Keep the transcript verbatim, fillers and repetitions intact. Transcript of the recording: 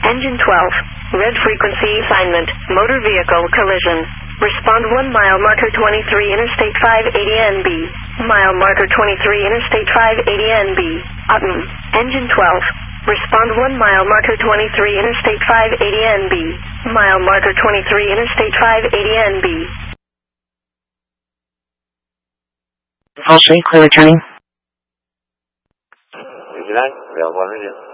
Engine twelve. Red frequency assignment. Motor vehicle collision. Respond one mile marker twenty-three Interstate five eighty N B. Mile marker twenty-three Interstate five eighty N B. Autumn. Engine twelve. Respond one mile marker twenty-three Interstate five eighty N B. Mile marker twenty-three Interstate five eighty N B. Full street, clear returning. eighty-nine, available on radio.